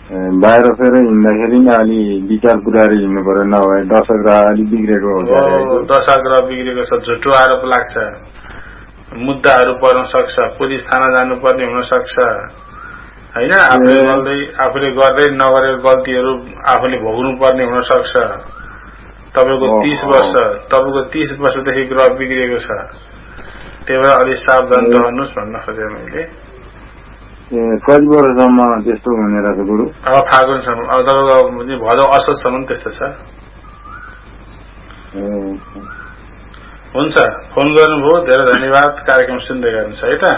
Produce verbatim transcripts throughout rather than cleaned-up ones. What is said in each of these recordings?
बाहिर फेरि हिँड्दाखेरि नि अलि विचार पुऱ्याएर हिँड्नु पर्यो, नभए दशग्रह अलि बिग्रेको हुन्छ। दशग्रह बिग्रेको छ, झुटो आरोप लाग्छ, मुद्दाहरू पर्न सक्छ, पुलिस थाना जानुपर्ने हुन सक्छ होइन, आफूले गर्दै आफूले गर्दै नगरेको गल्तीहरू आफूले भोग्नु पर्ने हुन सक्छ। तपाईँको तीस वर्ष तपाईँको तीस वर्षदेखि ग्रह बिग्रिएको छ, त्यही भएर अलिक सावधान रहनुहोस् भन्न खोजेँ मैले। कति वर्षसम्म त्यस्तो हुने रहेछ गुरु? अब फागुनसम्म, अब तपाईँको भदौ असोजसम्म त्यस्तो छ। हुन्छ, फोन गर्नुभयो, धेरै धन्यवाद। कार्यक्रम सुन्दै गर्नुहोस् है त।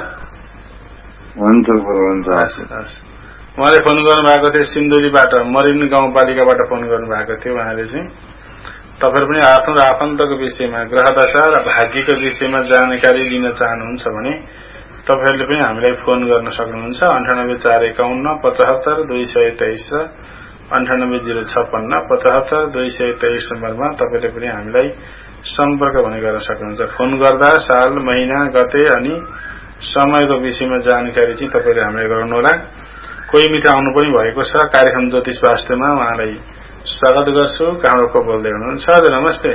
हुन्छ हुन्छ। उहाँले फोन गर्नु भएको थियो सिन्धुलीबाट, मरिन गाउँपालिकाबाट फोन गर्नु भएको थियो। उहाँले चाहिँ तपाईहरु पनि आफ्नो र आफन्तको विषयमा, ग्रह दशा र भाग्यको विषयमा जानकारी लिन चाहनुहुन्छ भने तपाईहरुले पनि हामीलाई फोन गर्न सक्नुहुन्छ। अन्ठानब्बे चार एकाउन्न पचहत्तर दुई सय तेइस र अन्ठानब्बे जीरो छप्पन्न पचहत्तर दुई सय तेइस नम्बरमा तपाईले पनि हामीलाई सम्पर्क भने गर्न सक्नुहुन्छ। फोन गर्दा साल, महिना, गते अनि समयको विषयमा जानकारी चाहिँ तपाईले हामीलाई गराउनुहोला। कोही मित्र आउनु पनि भएको छ कार्यक्रम ज्योतिष वास्तवमा, उहाँलाई स्वागत गर्छु। कहाँबाट को बोल्दै हुनुहुन्छ? हजुर नमस्ते।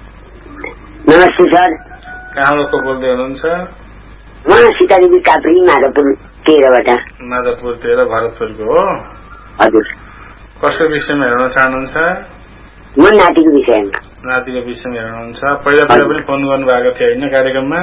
नमस्ते सर। कहाँबाट को बोल्दै हुनुहुन्छ? म सीतादेवी काप्री, माधवपुर तेह्रबाट। माधवपुर तेह्र भरतपुरको हो? हजुर। कसको विषयमा हेर्न चाहनुहुन्छ? म नातिको विषयमा। नातिको विषयमा हेर्नुहुन्छ। पहिला पहिला पनि फोन गर्नु भएको थियो होइन कार्यक्रममा?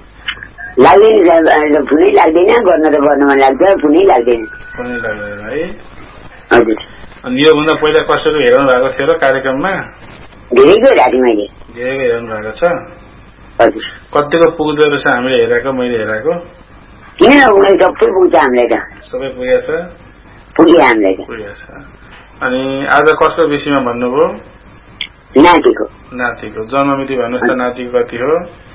लाग्दैन, फोनै लाग्दैन, गर्न त गर्न मन लाग्छ, फोनै लाग्दैन। फोनै लाग्दैन है? हजुर। अनि योभन्दा पहिला कसैको हेर्नु भएको थियो र कार्यक्रममा? धेरैको राति मैले। धेरैको हेर्नु भएको छ? हजुर। कतिको पुग्दो रहेछ हामीले हेरेको, मैले हेरेको? किन नपुग्ने, सबै पुग्छ हामीलाई त। सबै पुगेछ? पुग्यो हामीलाई त। पुगेछ। अनि आज कसको विषयमा भन्नुभयो? नातिको। नातिको जन्ममिति भन्नुहोस् त, नातिको कति हो?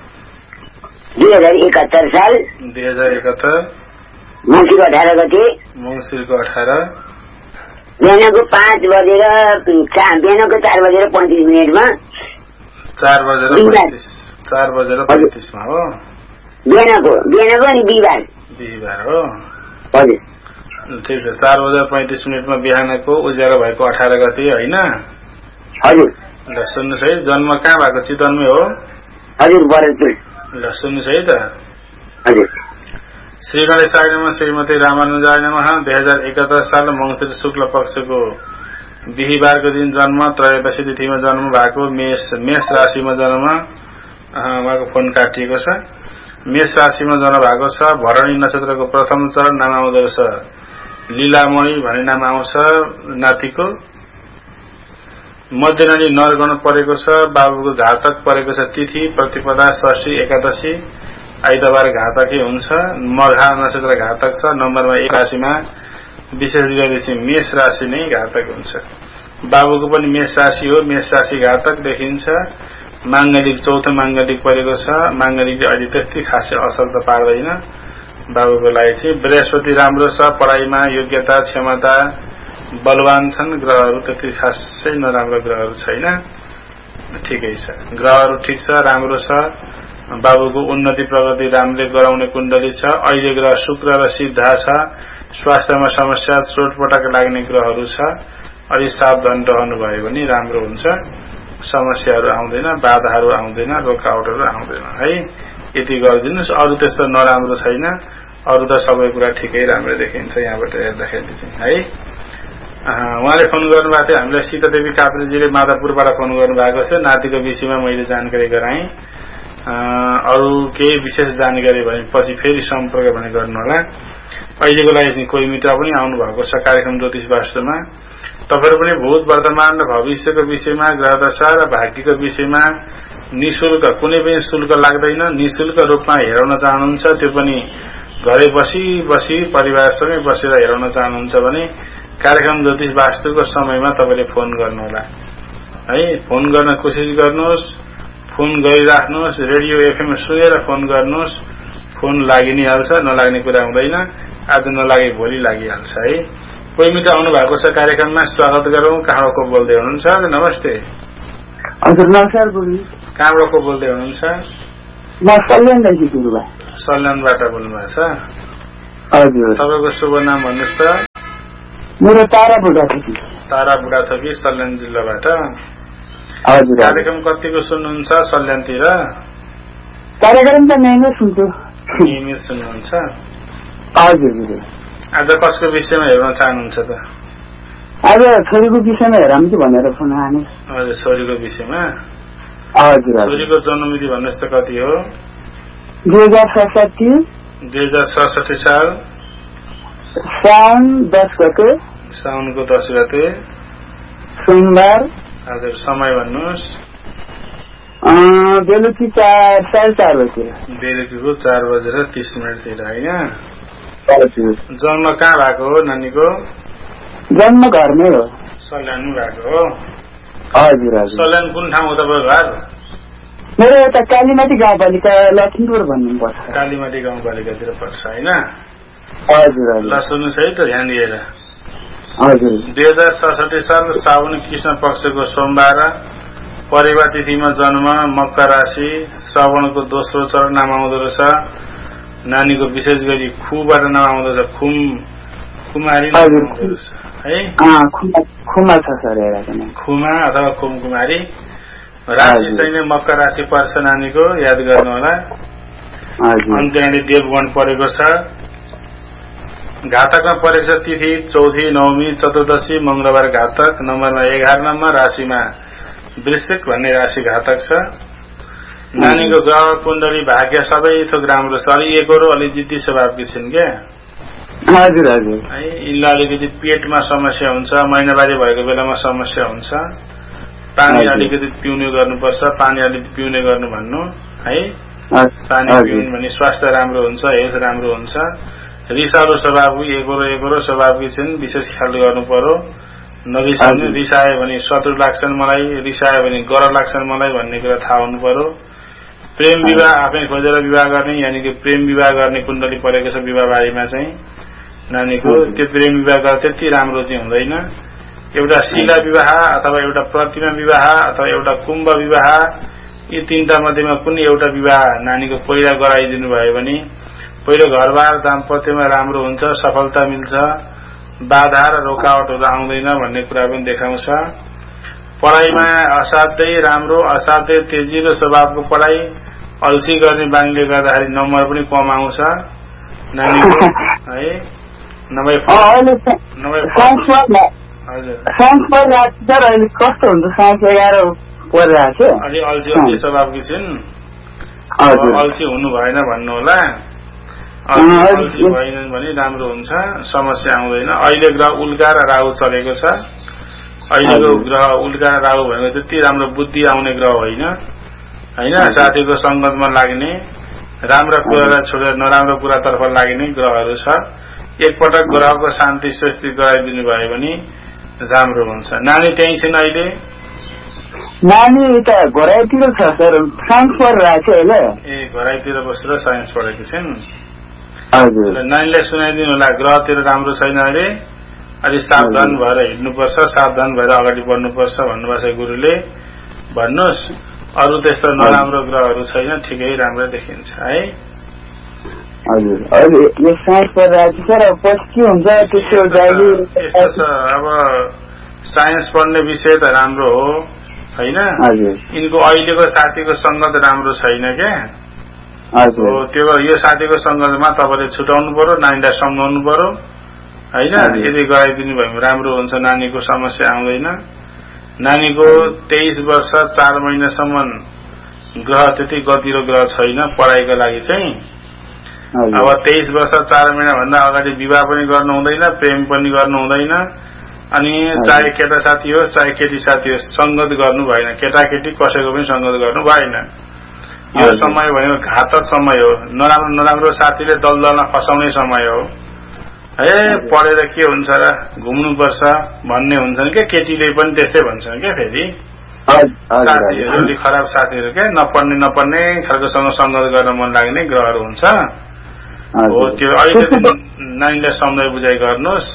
दुई हजार एकहत्तर साल। दुई हजार एकहत्तर मङ्सिरको अठार गते। मङ्सिरको अठार बिहानको पाँच बजेर बिहानको चार बजेर पैँतिस मिनटमा। चार बजेर पैँतिस चार बजेर पैँतिसमा हो? बिहानको बिहानको अनि बिहिबार। बिहिबार हो? हजुर। ठिक छ। चार बजेर पैँतिस मिनटमा बिहानको उज्यालो भएको अठार गते होइन? हजुर। ल सुन्नुहोस् है, जन्म कहाँ भएको? चितवनमै हो? हजुर, भरतपुर। ल सुन्नुहोस् है त। हजुर। श्री गणेशाय नमः, श्रीमती रामानुजाय नमः। दुई हजार एकहत्तर साल मङ्सिर शुक्ल पक्षको बिहिबारको दिन जन्म, त्रयोदशी तिथिमा जन्म भएको, मेष मेष राशिमा जन्म। उहाँको फोन काटिएको छ। मेष राशिमा जन्म भएको छ। भरणी नक्षत्रको प्रथम चरण नाम आउँदो रहेछ लीलामणि भन्ने नाम आउँछ नातिको। मध्यनाली नरगण परेको छ। बाबुको घातक परेको छ तिथि, प्रतिपदा, षष्ठी, एकादशी, आइतबार घातकै हुन्छ। मघा नक्षत्र घातक छ। नम्बरमा एक राशिमा विशेष गरी चाहिँ मेष राशि नै घातक हुन्छ। बाबुको पनि मेष राशि हो, मेष राशि घातक देखिन्छ। माङ्गलिक चौथो माङ्गलिक परेको छ। माङ्गलिकले अहिले त्यति खासै असर त पार्दैन बाबुको लागि चाहिँ। बृहस्पति राम्रो छ, पढाइमा योग्यता, क्षमता, बलवान छन्। ग्रहहरू त्यति खासै नराम्रो ग्रहहरू छैन, ठिकै छ। ग्रहहरू ठिक छ, राम्रो छ। बाबुको उन्नति प्रगति रामले गराउने कुण्डली छ। अहिले ग्रह शुक्र र सिद्धा छ। स्वास्थ्यमा समस्या, चोटपटक लाग्ने ग्रहहरू छ। अलि सावधान रहनु भयो भने राम्रो हुन्छ। समस्याहरू आउँदैन, बाधाहरू आउँदैन, रोकावटहरू आउँदैन है। यति गरिदिनुहोस्। अरू त्यस्तो नराम्रो छैन, अरू त सबै कुरा ठिकै राम्रो देखिन्छ यहाँबाट हेर्दाखेरि चाहिँ है। उहाँले फोन गर्नुभएको थियो हामीलाई, सीतादेवी काप्रीजीले माधवपुरबाट फोन गर्नुभएको थियो। नातिको विषयमा मैले जानकारी गराएँ। अरू केही विशेष जानकारी भने पछि फेरि सम्पर्क भने गर्नु होला। अहिलेको लागि चाहिँ कोही मित्र पनि आउनु भएको छ कार्यक्रम ज्योतिष वास्तवमा। तपाईहरु पनि भूत, वर्तमान र भविष्यको विषयमा, ग्रहदशा र भाग्यको विषयमा निशुल्क, कुनै पनि शुल्क लाग्दैन, निशुल्क रूपमा हेराउन चाहनुहुन्छ, त्यो पनि घरै बसी बसी परिवारसँगै बसेर हेराउन चाहनुहुन्छ भने कार्यक्रम ज्योतिष वास्तुको समयमा तपाईले फोन गर्नुहोला है। फोन गर्न कोसिस गर्नुहोस्, फोन गरिराख्नुहोस्, रेडियो एफएम सुनेर फोन गर्नुहोस्। फोन लागि नै हाल्छ, नलाग्ने कुरा हुँदैन। आज नलागे भोलि लागिहाल्छ है। कोही मित्र आउनु भएको छ कार्यक्रममा, स्वागत गरौँ। कहाँबाट को बोल्दै हुनुहुन्छ? नमस्ते। हजुर नमस्कार गुरु। कहाँबाट को बोल्दै हुनुहुन्छ? म सल्यानबाट गुरुबा। सल्यानबाट बोल्नुभएको छ? हजुर। तपाईँको शुभ नाम भन्नुहोस् त। मेरो तारा बुढाथोकी तारा बुढाथोकी सल्यान जिल्लाबाट। हजुर। कार्यक्रम कतिको सुन्नुहुन्छ सल्यानतिर? कार्यक्रम त नियमित सुन्छु। नियमित सुन्नुहुन्छ? हजुर। आज कसको विषयमा हेर्न चाहनुहुन्छ त? आज छोरीको विषयमा हेरौँ कि भनेर फोन हाने। हजुर, छोरीको विषयमा। हजुर। छोरीको जन्ममिति भन्नुहोस् त कति हो? दुई हजार सडसठी दुई हजार सडसठी साल साउन दस गते। साउनको दस गते सोमबार। हजुर, समय भन्नुहोस्। बेलुकी चार साढे चार बजे। बेलुकीको चार बजेर तीस मिनटतिर होइन? जन्म कहाँ भएको हो नानीको? जन्म घरमै हो। सल्यान भएको हो? हजुर हजुर। सल्यान कुन ठाउँ हो तपाईँको घर? मेरो यता कालीमाटी गाउँपालिका लक्ष्मीपुर भन्नुपर्छ। कालीमाटी गाउँपालिकातिर पर्छ होइन? हजुर हजुर। ल सुन्नुहोस् है त ध्यान दिएर। हजुर। दुई हजार सडसठी साल साउन कृष्ण पक्षको सोमबार परिवा तिथिमा जन्म, मकर राशि, श्रवणको दोस्रो चरण नाम आउँदो रहेछ। नानीको विशेष गरी खुबाट नाम आउँदो रहेछ। खुम कुमारी आउँदो रहेछ है? खुमा छ सर। खुमा अथवा खुम कुमारी। राशि चाहिँ मकर राशि पर्छ नानीको, याद गर्नु होला। अन्त्यनाडी देवगण परेको छ। घातकमा परेको छ तिथि चौथी, नवमी, चतुर्दशी, मंगलबार घातक। नम्बरमा एघार नम्बर, राशिमा वृश्चिक भन्ने राशि घातक छ। नानीको ग्रह कुण्डली भाग्य सबै थोक राम्रो छ। अलि एकरो अलि जिद्दी स्वभावकी छिन् क्या? हजुर हजुर। है, यिनलाई अलिकति पेटमा समस्या हुन्छ, महिनावारी भएको बेलामा समस्या हुन्छ। पानी अलिकति पिउने गर्नुपर्छ, पानी अलिकति पिउने गर्नु भन्नु है। पानी पिउने भने स्वास्थ्य राम्रो हुन्छ, हेल्थ राम्रो हुन्छ। रिसालो स्वभावकी, एकरो एकरो स्वभावकी छिन्, विशेष ख्याल गर्नु पर्यो। नरिसाउने, रिसायो भने शत्रु लाग्छन् मलाई, रिसायो भने गर लाग्छन् मलाई भन्ने कुरा थाहा हुनु पर्यो। प्रेम विवाह आफै खोजेर विवाह गर्ने, यानि कि प्रेम विवाह गर्ने कुण्डली परेको छ विवाह बारीमा चाहिँ नानीको। त्यो प्रेम विवाह गर्दा त्यति राम्रो चाहिँ हुँदैन। एउटा शिला विवाह अथवा एउटा प्रतिमा विवाह अथवा एउटा कुम्भ विवाह, यी तीनटा मध्येमा कुनै एउटा विवाह नानीको पहिला गराइदिनु भयो भने पहिलो घरबार दाम्पत्यमा राम्रो हुन्छ, सफलता मिल्छ, बाधा र रोकावटहरू आउँदैन भन्ने कुरा पनि देखाउँछ। पढाइमा असाध्यै राम्रो, असाध्यै तेजिलो स्वभावको पढाइ, अल्छी गर्ने बानीले गर्दाखेरि नम्बर पनि कम आउँछ नानीको है। नभए कस्तो हुन्छ साइन्स एघार परिरहेको छ। अलि अल्छी अल्छी स्वभावकी छिन्, अल्छी हुनु भएन भन्नु होला। अल्छी भएन भने राम्रो हुन्छ, समस्या आउँदैन। अहिले ग्रह उल्का र राहु चलेको छ। अहिलेको ग्रह उल्का र राहु भनेको त्यति राम्रो बुद्धि आउने ग्रह होइन होइन। साथीको संगतमा लाग्ने, राम्रा कुरालाई छोडेर नराम्रो कुरातर्फ लाग्ने ग्रहहरू छ। एकपटक ग्रहको शान्ति सृष्टि गराइदिनु भयो भने राम्रो हुन्छ। नानी त्यही छिन् अहिले? नानी यता घराइतिर छ सर, साइन्स पढिरहेको छ अहिले। ए, घराइतिर बसेर साइन्स पढेको छिन्? हजुर। नानीलाई सुनाइदिनु होला, ग्रहतिर राम्रो छैन अहिले, अलि सावधान भएर हिँड्नुपर्छ, सावधान भएर अगाडि बढ्नुपर्छ भन्नुभएको छ गुरुले। भन्नुहोस्, अरू त्यस्तो नराम्रो ग्रहहरू छैन, ठिकै राम्रो देखिन्छ है। हजुर। अहिले यो साइन्स पढिरहेको छ र पछि के हुन्छ त्यसको जाइली यस्तो छ। अब साइन्स पढ्ने विषय त राम्रो हो होइन। यिनको अहिलेको साथीको संगत राम्रो छैन क्या? हजुर। त्यो यो साथीको संगतमा तपाईँले छुटाउनु पर्यो, नानीलाई सम्झाउनु पर्यो होइन। यदि गराइदिनु भयो भने राम्रो हुन्छ, नानीको समस्या आउँदैन। नानीको तेइस वर्ष चार महिनासम्म ग्रह त्यति गतिलो ग्रह छैन पढाइको लागि चाहिँ। अब तेइस वर्ष चार महिना भन्दा अगाडि विवाह पनि गर्नु हुँदैन, प्रेम पनि गर्नु हुँदैन। अनि चाहे केटा साथी होस् चाहे केटी साथी होस् संगत गर्नु भएन, केटाकेटी कसैको पनि संगत गर्नु भएन। यो समय भनेको घातक समय हो, नराम्रो नराम्रो साथीले दलदलमा फसाउने समय हो है। पढेर के हुन्छ र घुम्नुपर्छ भन्ने हुन्छन् क्या, केटीले पनि त्यस्तै भन्छन् क्या। फेरि साथीहरू खराब साथीहरू क्या, नपढ्ने नपढ्ने खालकोसँग संगत गर्न मन लाग्ने ग्रहहरू हुन्छ हो। त्यो अहिले नानीलाई सम्झाइ बुझाइ गर्नुहोस्।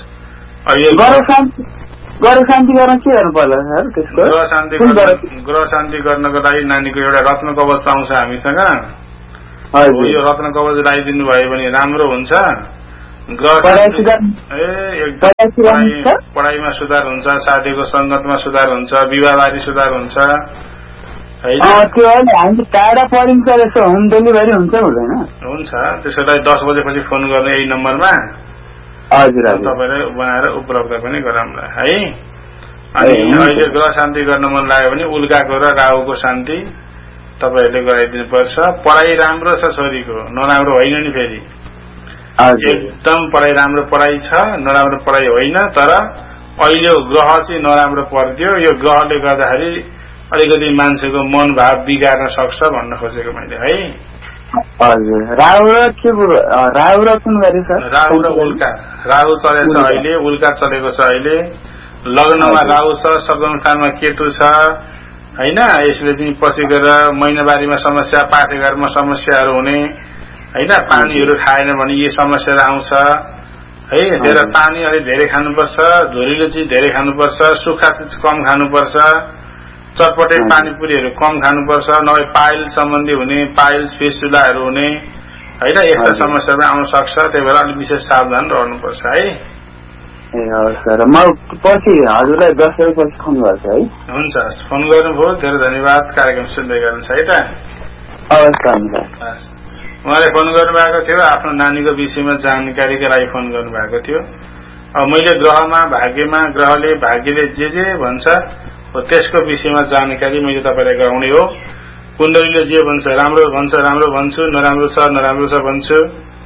ग्रह शान्ति गर्न के गर्नु पर्ला सर त्यसको? ग्रह शान्ति ग्रह शान्ति गर्नको लागि नानीको एउटा रत्न कवच पाउँछ हामीसँग। यो रत्न कवच लगाइदिनु भयो भने राम्रो हुन्छ। पढाइमा सुधार हुन्छ, साथीको संगतमा सुधार हुन्छ, विवाहबारी सुधार हुन्छ। त्यो हामी टाढा पढिन्छ यसो होम डेलिभरी हुन्छ हुँदैन? हुन्छ, त्यसैलाई दस बजेपछि फोन गर्नु यही नम्बरमा। हजुर तपाईँलाई बनाएर उपलब्ध पनि गराउँला है। अनि अहिले ग्रह शान्ति गर्न मन लाग्यो भने उल्काको र राहुको शान्ति तपाईँहरूले गराइदिनु पर्छ। पढाइ राम्रो छ छोरीको, नराम्रो होइन नि फेरि, एकदम पढाइ राम्रो पढाइ छ, नराम्रो पढाइ होइन। तर अहिले ग्रह चाहिँ नराम्रो परिदियो, यो ग्रहले गर्दाखेरि अलिकति मान्छेको मन भाव बिगार्न सक्छ भन्न खोजेको मैले है। हजुर, राहु र के राहु र कुन गरी छ? राहु र उल्का। राहु चलेको छ अहिले, उल्का चलेको छ अहिले। लग्नमा राहु छ, सप्तम स्थानमा केतु छ होइन। यसले चाहिँ पछि गएर महिनावारीमा समस्या, पाठेघरमा समस्याहरू हुने होइन। पानीहरू खाएन भने यी समस्याहरू आउँछ है। धेरै पानी अलिक धेरै खानुपर्छ, झोलिलो चिज धेरै खानुपर्छ, सुक्खा चिज कम खानुपर्छ, चटपटे पानीपुरीहरू कम खानुपर्छ, नभए पाइल सम्बन्धी हुने, पाइल्स फिस्टुलाहरू हुने होइन, यस्ता समस्याहरू आउन सक्छ। त्यही भएर अलिक विशेष सावधान रहनुपर्छ है। ए हवस् सर, म पछि हजुरलाई दस बजेपछि फोन गर्छु है। हुन्छ, फोन गर्नुभयो, धेरै धन्यवाद। कार्यक्रम सुन्दै गर्नुहोस् है त। हवस् धन्यवाद। उहाँले फोन गर्नुभएको थियो, आफ्नो नानीको विषयमा जानकारीको लागि फोन गर्नुभएको थियो। अब मैले ग्रहमा, भाग्यमा, ग्रहले भाग्यले जे जे भन्छ हो त्यसको विषयमा जानकारी मैले तपाईँलाई गराउने हो। कुण्डलीले जे भन्छ, राम्रो भन्छ राम्रो भन्छु, नराम्रो छ नराम्रो छ भन्छु।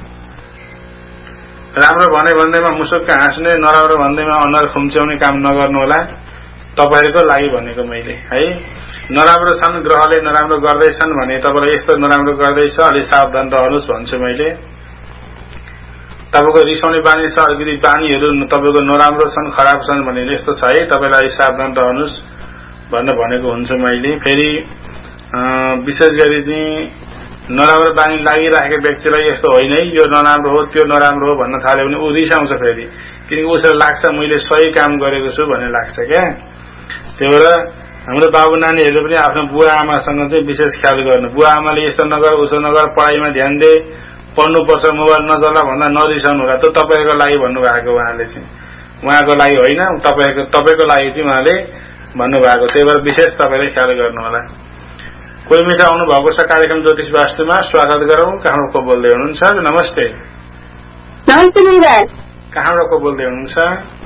राम्रो भने भन्दैमा मुसुक्क हाँस्ने, नराम्रो भन्दैमा अनुहार खुम्च्याउने काम नगर्नु होला, तपाईँहरूको लागि भनेको मैले है। नराम्रो छन्, ग्रहले नराम्रो गर्दैछन् भने तपाईँलाई यस्तो नराम्रो गर्दैछ, अलिक सावधान रहनुहोस् भन्छु मैले। तपाईँको रिसाउने बानी छ, अलिकति बानीहरू तपाईँको नराम्रो छन्, खराब छन् भने यस्तो छ है, तपाईँलाई सावधान रहनुहोस् भनेर भनेको हुन्छु मैले। फेरि विशेष गरी चाहिँ नराम्रो बानी लागिराखेको व्यक्तिलाई यस्तो होइन है, यो नराम्रो हो त्यो नराम्रो हो भन्न थाल्यो भने ऊ रिसाउँछ फेरि, किनकि उसलाई लाग्छ मैले सही काम गरेको छु भन्ने लाग्छ क्या। त्यही भएर हाम्रो बाबु नानीहरूले पनि आफ्नो बुवा आमासँग चाहिँ विशेष ख्याल गर्नु। बुवा आमाले यस्तो नगर उसो नगर, पढाइमा ध्यान दे, पढ्नुपर्छ, मोबाइल नचला भन्दा नरिसाउनु होला। त्यो तपाईँको लागि भन्नुभएको उहाँले चाहिँ, उहाँको लागि होइन, तपाईँको तपाईँको लागि चाहिँ उहाँले भन्नुभएको। त्यही भएर विशेष तपाईँले ख्याल गर्नु होला। कोही मित्र आउनु भएको छ कार्यक्रम ज्योतिष वास्तुमा, स्वागत गरौँ। कहाँबाट को बोल्दै हुनुहुन्छ? नमस्ते। नमस्ते। कहाँबाट को बोल्दै हुनुहुन्छ?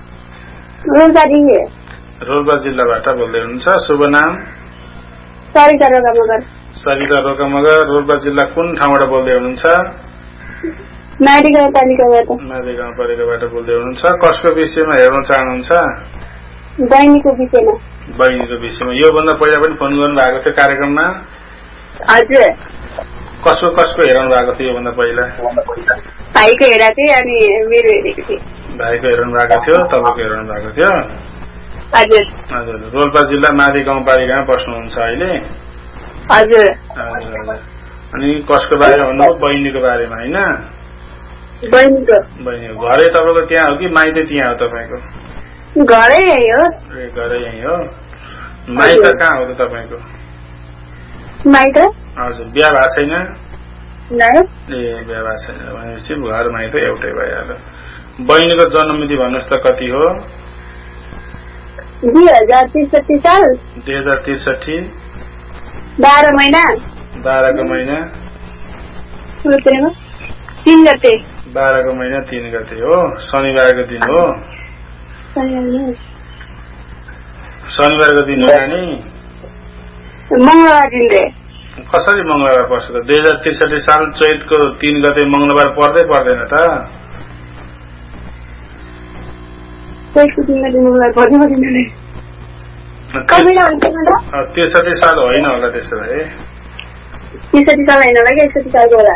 रोल्पा जिल्लाबाट बोल्दै हुनुहुन्छ। शुभ नाम? सरिता रोका मगर। सरिता रोका मगर। रोल्पा जिल्ला कुन ठाउँबाट बोल्दै हुनुहुन्छ? माडी गाउँपालिकाबाट। माडी गाउँपालिकाबाट बोल्दै हुनुहुन्छ। कसको विषयमा हेर्न चाहनुहुन्छ? बहिनीको विषयमा। बहिनीको विषयमा। योभन्दा पहिला पनि फोन गर्नु भएको थियो कार्यक्रममा? हजुर। कसको कसको हेराउनु भएको थियो योभन्दा पहिला? भाइको हेरा थिएँ अनि मेरो हेरेको थिएँ। भाइको हेराउनु भएको थियो, तपाईँको हेराउनु भएको थियो? हजुर। हजुर। रोल्पा जिल्ला माडी गाउँपालिकामा बस्नुहुन्छ अहिले? हजुर। अनि कसको बारेमा भन्नुभयो? बहिनीको बारेमा होइन? बहिनीको। बहिनीको। घरै तपाईँको त्यहाँ हो कि माइती त्यहाँ हो तपाईँको? घरै यही हो। ए घरै यही हो। माइत कहाँ हो त तपाईँको? माइत? हजुर। बिहा भएको छैन? ए बिहा भएको छैन भनेपछि घर माइत एउटै भइहाल्यो। बहिनीको जन्ममिति भन्नुहोस् त कति हो? दुई हजार त्रिसठी साल। दुई हजार त्रिसठी। बाह्र महिना। बाह्रको महिना। तीन गते। बाह्रको महिना तीन गते हो। शनिबारको दिन हो। शनिबारको दिन हो नानी? मंगलबार दिन रे। कसरी मंगलबार पर्छ त? दुई हजार त्रिसठी साल चैतको तीन गते मंगलबार पर्दै पर्दैन त? चैतको तीन गते मंगलबार पर्दै पर्दैन। त्रिसठी साल होइन होला त्यसो भए? त्रिसठी साल होइन होला कि एकसठी सालको होला।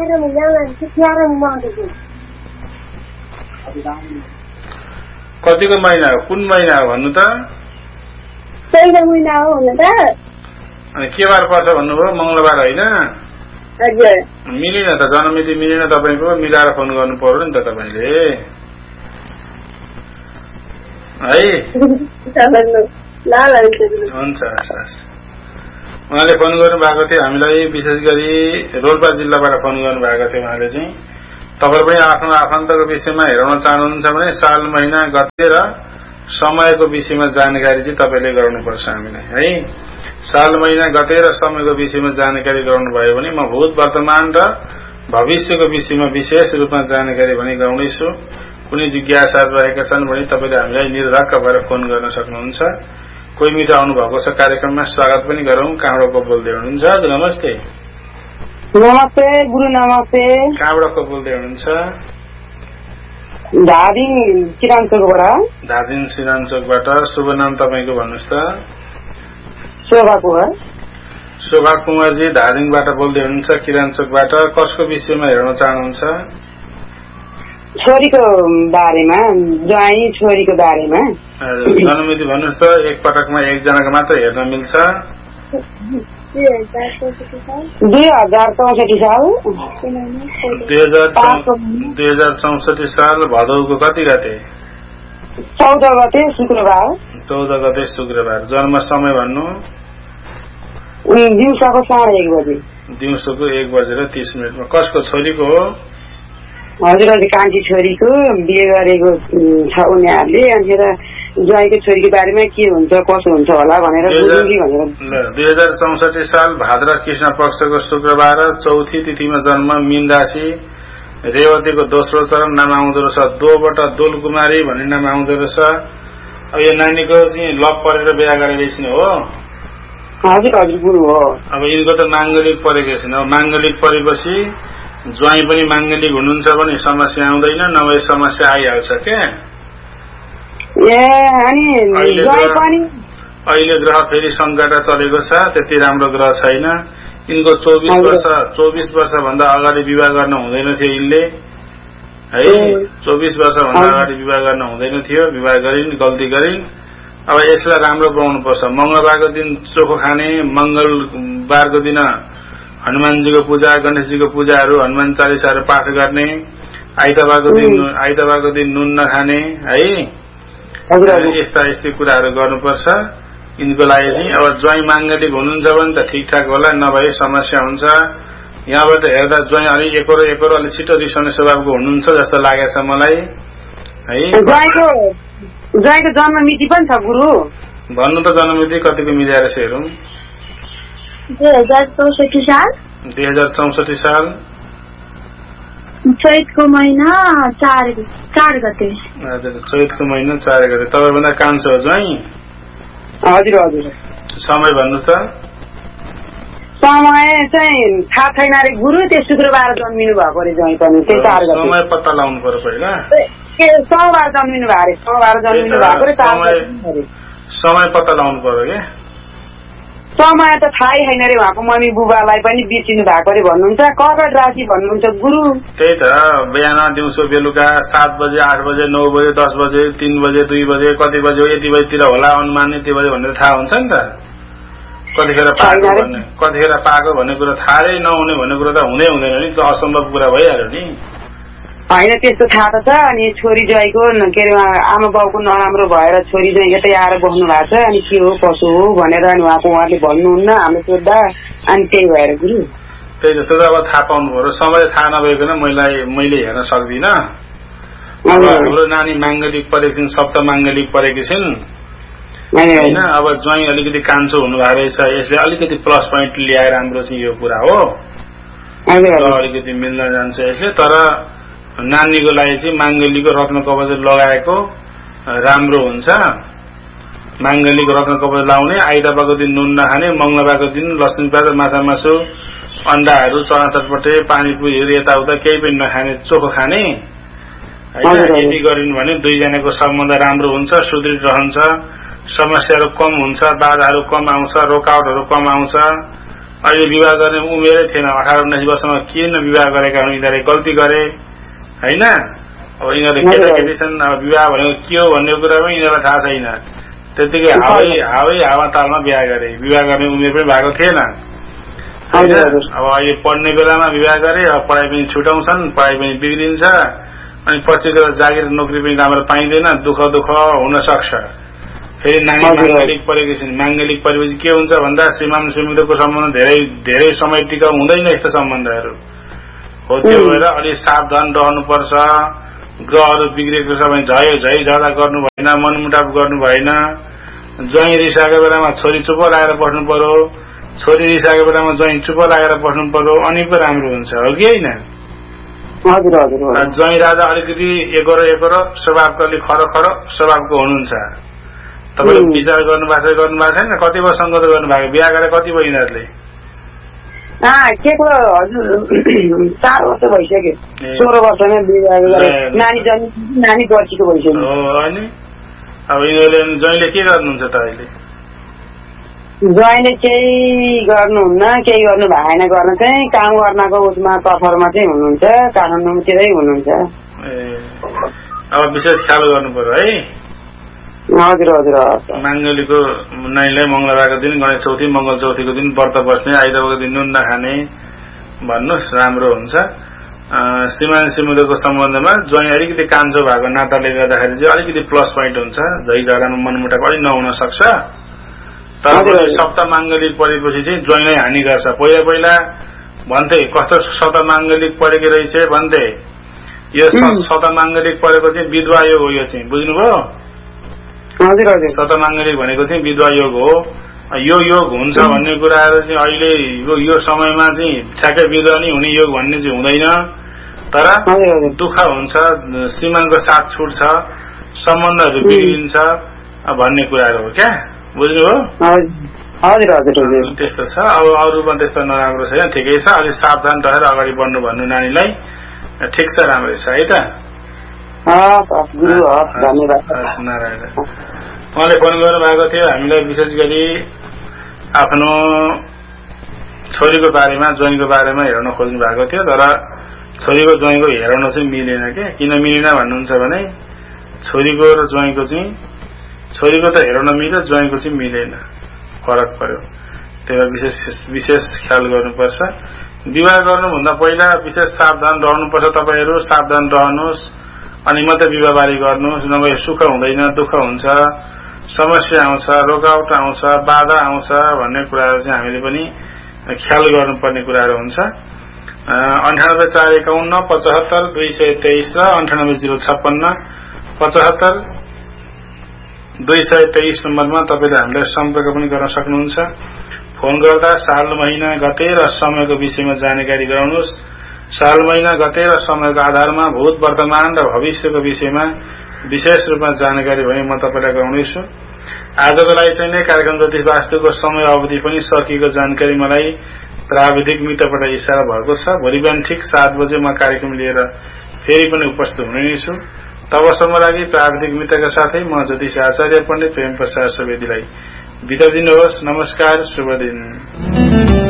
कतिको महिना हो? कुन महिना हो भन्नु त? चैत महिना हो हुन त। अनि के बार पर्छ भन्नुभयो? मंगलबार होइन? हजुर। मिलेन त, जन्ममिति मिलेन तपाईँको, मिलाएर फोन गर्नु पर्यो नि त तपाईँले है। हुन्छ हस्। उहाँले फोन गर्नु भएको थियो हामीलाई, विशेष गरी रोल्पा जिल्लाबाट फोन गर्नु भएको थियो उहाँले चाहिँ। तपाईहरु पनि आफ्नो आफन्तको विषयमा हेराउन चाहनुहुन्छ भने साल महिना गते र समयको विषयमा जानकारी चाहिँ तपाईले गराउनुपर्छ हामीलाई है। साल महिना गते र समयको विषयमा जानकारी गराउनु भयो भने म भूत वर्तमान र भविष्यको विषयमा विशेष रूपमा जानकारी भने गराउनेछु। कुनै जिज्ञासाहरू रहेका छन् भने तपाईले हामीलाई निर्धक्क भएर फोन गर्न सक्नुहुन्छ। कोही मित्र आउनु भएको छ कार्यक्रममा, स्वागत पनि गरौं। कहाँबाट को बोल्दै हुनुहुन्छ? हजुर नमस्ते। नमस्ते गुरु, नमस्ते। कहाँबाट को बोल्दै हुनुहुन्छ? धादिङ सिरानचोकबाट। धादिङ सिरानचोकबाट। शुभ नाम तपाईको भन्नुस् त? शोभा कुमार। शोभा कुमारजी धादिङबाट बोल्दै हुनुहुन्छ, किरानचोकबाट। कसको विषयमा हेर्न चाहनुहुन्छ? छोरीको बारेमा, ज्वाइँ छोरीको बारेमा। जन्ममिति भन्नुस् त? एक पटकमा एकजनाको मात्र हेर्न मिल्छ? दुई हजार चौसठी साल। दुई हजार चौसठी साल भदौको कति गते? चौध गते शुक्रबार। चौध गते शुक्रबार। जन्म समय भन्नु? दिउँसोको साढे एक बजे। दिउँसोको एक बजेर तीस मिनटमा। कसको छोरीको हो? हजुर हजुर, कान्छी छोरीको बिहे गरेको छ उनीहरूले। अनि ज्वाइँको छोरीको बारेमा के हुन्छ कसो हुन्छ होला भनेर दुई हजार चौसठी साल भाद्र कृष्ण पक्षको शुक्रबार चौथी तिथिमा जन्म, मीन राशि, रेवतीको दोस्रो चरण नाम आउँदो रहेछ दोबाट दोल कुमारी भन्ने नाम आउँदो रहेछ। अब यो नानीको चाहिँ लभ परेर बिहा गरेर बेच्ने हो? हजुर हजुर गुरु हो। अब यिनको त माङ्गलिक परेको छैन। अब माङ्गलिक परेपछि ज्वाइँ पनि माङ्गलिक हुनुहुन्छ भने समस्या आउँदैन, नभए समस्या आइहाल्छ क्या। ए अनि ज्वाइँ पनि अहिले ग्रह फेरि सङ्कट चलेको छ, त्यति राम्रो ग्रह छैन। यिनको चौबिस वर्ष चौबिस वर्ष भन्दा अगाडि विवाह गर्न हुँदैन थियो यिनले है। चौबिस वर्ष भन्दा अगाडि विवाह गर्न हुँदैन थियो, विवाह गरिन्, गल्ती गरिन्। अब यसलाई राम्रो बनाउनु पर्छ। मंगलबारको दिन चोखो खाने, मंगलबारको दिन हनुमानजीको पूजा, गणेशजीको पूजाहरू, हनुमान चालिसाहरू पाठ गर्ने, आइतबारको दिन आइतबारको दिन नुन नखाने है। यस्ता यस्तै कुराहरू गर्नुपर्छ यिनको लागि चाहिँ। अब ज्वाइँ माङ्गलिक हुनुहुन्छ भने त ठिकठाक होला, नभए समस्या हुन्छ। यहाँबाट हेर्दा ज्वाइँ अलि एकोरो एकोरो अलि छिटो रिसाउने स्वभावको हुनुहुन्छ जस्तो लागेको छ मलाई है। ज्वाइँको जन्म मिति पनि छ गुरु? भन्नु त जन्ममिति कतिको मिलाएर हेरौँ। दुई हजार चौसठी साल। दुई हजार चौसठी साल चैतको महिना चार चार गते। हजुर, चैतको महिना चार गते। तपाईँभन्दा कान्छो हो ज्वाइँ? हजुर हजुर। समय भन्नु त? समय चाहिँ थाहा छैन अरे गुरु, त्यो शुक्रबार जन्मिनु भएको अरे ज्वाइँ पनि। त्यही चार गते। समय पत्ता लगाउनु पर्यो पहिला। सोमबार जन्मिनु भएको अरे, सोमबार जन्मिनु भएको अरे। समय पत्ता लगाउनु पर्यो क्या। समय त थाहै छैन अरे, उहाँको मम्मी बुबालाई पनि बिर्सिनु भएको अरे भन्नुहुन्छ। कर्कट राशि भन्नुहुन्छ गुरु। त्यही त, बिहान दिउँसो बेलुका सात बजे आठ बजे नौ बजे दस बजे तीन बजे दुई बजे कति बजे हो यति बजीतिर होला अनुमान यति बजे भनेर थाहा हुन्छ नि त। कतिखेर पाएको भन्ने कतिखेर पाएको भन्ने कुरा थाहै नहुने भन्ने कुरा त हुँदै हुँदैन नि, त्यो असम्भव कुरा भइहाल्यो नि। होइन त्यस्तो थाहा त छ। अनि छोरी ज्वाइँको के अरे आमा बाउको नराम्रो भएर छोरी ज्वाइँ यतै आएर बस्नु भएको छ। अनि के हो कसो हो भनेर अनि उहाँको उहाँले भन्नुहुन्न हामीले सोद्धा। अनि त्यही भएर गुरु त्यही जस्तो त अब थाहा पाउनु पर्यो। समय थाहा नभइकन मैले मैले हेर्न सक्दिनँ। हाम्रो नानी माङ्गलिक परेकी छिन्, सप्त माङ्गलिक परेकी छिन् होइन। अब ज्वाइँ अलिकति कान्छो हुनुभएको रहेछ, यसले अलिकति प्लस पोइन्ट ल्याएर राम्रो चाहिँ यो कुरा हो, अलिकति मिल्न जान्छ यसले। तर नानीको लागि चाहिँ माङ्गलिकको रत्न कवच लगाएको राम्रो हुन्छ। माङ्गलिक रत्न कवच लाउने, आइतबारको दिन नुन नखाने, मंगलबारको दिन लसुन प्याज माछा मासु अण्डाहरू चना चटपटे पानीपुरीहरू यताउता केही पनि नखाने, चोखो खाने होइन। यदि गरिन् भने दुईजनाको सम्बन्ध राम्रो हुन्छ, सुदृढ रहन्छ, समस्याहरू कम हुन्छ, बाधाहरू कम आउँछ, रोकावटहरू कम आउँछ। अहिले विवाह गर्ने उमेरै थिएन, अठार उन्नाइस वर्षमा किन विवाह गरेका हुन् यिनीहरूले, गल्ती गरे होइन। अब यिनीहरूले केटाकेटी छन्, अब विवाह भनेको के हो भन्ने कुरा पनि यिनीहरूलाई थाहा छैन। त्यतिकै हावै हावै हावा तालमा बिहा गरे, विवाह गर्ने उमेर पनि भएको थिएन होइन। अब अहिले पढ्ने बेलामा विवाह गरे, अब पढाइ पनि छुटाउँछन्, पढाइ पनि बिग्रिन्छ, अनि पछि गएर जागिर नोकरी पनि राम्रो पाइँदैन, दुःख दुःख हुन सक्छ। फेरि नानी माङ्गलिक परेको छिन्, माङ्गलिक परेपछि के हुन्छ भन्दा श्रीमान श्रीमतीको सम्बन्ध धेरै धेरै समय टिकाउ हुँदैन। यस्तो सम्बन्धहरू हो त्यो भएर अलि सावधान रहनुपर्छ। ग्रहहरू बिग्रेको छ भने झै झै झगडा गर्नु भएन, मनमुटाव गर्नु भएन। ज्वाइँ रिसाएको बेलामा छोरी चुप लागेर बस्नु पर्यो, छोरी रिसाएको बेलामा ज्वाइँ चुप लागेर बस्नु पर्यो, अनि पो राम्रो हुन्छ, हो कि होइन? ज्वाइँ राजा अलिकति एकोर एकोर स्वभावको अलिक खर खर स्वभावको हुनुहुन्छ। तपाईँले विचार गर्नु भएको गर्नु भएको छैन? कति वर्ष सङ्गत गर्नु भएको? बिहा गरेर कति भयो यिनीहरूले? के को हजुर चार वर्ष भइसक्यो, सोह्र वर्षमै बिहा गरे, नानी जन्म नानी बर्षीको भइसक्यो। हो अनि अब यिनीहरूले ज्वाइँले के गर्नुहुन्छ त अहिले? ज्वाइँले केही गर्नुहुन्न, केही गर्नु भएन, गर्न चाहिँ काम गर्नको उसमा कफरमा चाहिँ हुनुहुन्छ, काठमाडौँतिरै हुनुहुन्छ। ए अब विशेष ख्याल गर्नु पर्यो है। हजुर हजुर। माङ्गलीको नानीलाई मङ्गलबारको दिन, गणेश चौथी मङ्गल चौथीको दिन व्रत बस्ने, आइतबारको दिन नुन नखाने भन्नुहोस्, राम्रो हुन्छ। श्रीमान श्रीमुदको सम्बन्धमा ज्वाइँ अलिकति कान्छो भएको नाताले गर्दाखेरि चाहिँ अलिकति प्लस पोइन्ट हुन्छ, झै झगडामा मनमुटाव अलिक नहुन सक्छ। तर सप्त माङ्गलिक परेपछि चाहिँ ज्वाइँलाई हानि गर्छ। पहिला पहिला भन्थे कस्तो सप्त माङ्गलिक परेको रहेछ भन्थे, यो सप्त माङ्गलिक परेको चाहिँ विधवा योग हो। यो चाहिँ बुझ्नुभयो? हजुर हजुर। सप्त माङ्गलिक भनेको चाहिँ विधवा योग हो। यो योग हुन्छ भन्ने कुराहरू चाहिँ अहिले यो समयमा चाहिँ ठ्याक्कै विधवा नै हुने योग भन्ने चाहिँ हुँदैन। तर दुःख हुन्छ, श्रीमानको साथ छुट्छ, सम्बन्धहरू बिग्रिन्छ भन्ने कुराहरू हो क्या, बुझ्नुभयो? हजुर हजुर। त्यस्तो छ। अब अरूमा त्यस्तो नराम्रो छैन, ठिकै छ। अलिक सावधान रहेर अगाडि बढ्नु भन्नु नानीलाई, ठिक छ, राम्रै छ है त। नारायण। उहाँले फोन गर्नु भएको थियो हामीलाई, विशेष गरी आफ्नो छोरीको बारेमा, ज्वाइँको बारेमा हेर्न खोज्नु भएको थियो। तर छोरीको ज्वाइँको हेराउन चाहिँ मिलेन क्या। किन मिलेन भन्नुहुन्छ भने छोरीको र ज्वाइँको चाहिँ, छोरीको त हेराउन मिल्यो, ज्वाइँको चाहिँ मिलेन, फरक पर्यो। त्यही भएर विशेष विशेष ख्याल गर्नुपर्छ। विवाह गर्नुभन्दा पहिला विशेष सावधान रहनुपर्छ। तपाईँहरू सावधान रहनुहोस्, अनि मात्रै विवाहबारी गर्नुहोस्, नभए सुख हुँदैन, दुःख हुन्छ, समस्या आउँछ, रोकावट आउँछ, बाधा आउँछ भन्ने कुराहरू चाहिँ हामीले पनि ख्याल गर्नुपर्ने कुराहरू हुन्छ। अन्ठानब्बे चार एकाउन्न पचहत्तर दुई सय तेइस र अन्ठानब्बे जिरो छप्पन्न पचहत्तर दुई सय तेइस नम्बरमा तपाईँले हामीलाई सम्पर्क पनि गर्न सक्नुहुन्छ। फोन गर्दा साल महिना गते र समयको विषयमा जानकारी गराउनुहोस्। साल महिना गते र समयको आधारमा भूत वर्तमान र भविष्यको विषयमा विशेष रूपमा जानकारी भने म तपाईँलाई गराउनेछु। आजको लागि चाहिँ नै कार्यक्रम ज्योतिष वास्तुको समय अवधि पनि सकिएको जानकारी मलाई प्राविधिक मित्रबाट इसारा भएको छ। भोलि बिहान ठिक सात बजे म कार्यक्रम लिएर फेरि पनि उपस्थित हुने नै छु। तबसम्म लागि प्राविधिक मित्रका साथै म ज्योतिष आचार्य पण्डित प्रेम प्रसाद सुवेदीलाई बिदा दिनुहोस्। नमस्कार, शुभ दिन।